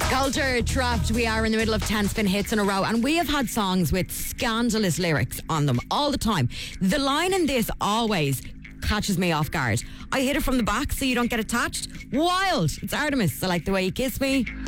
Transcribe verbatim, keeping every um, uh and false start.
Culture Trapped. We are in the middle of ten spin hits in a row, and we have had songs with scandalous lyrics on them all the time. The line in this always catches me off guard. I hit it from the back so you don't get attached. Wild. It's Artemis. I like the way you kiss me.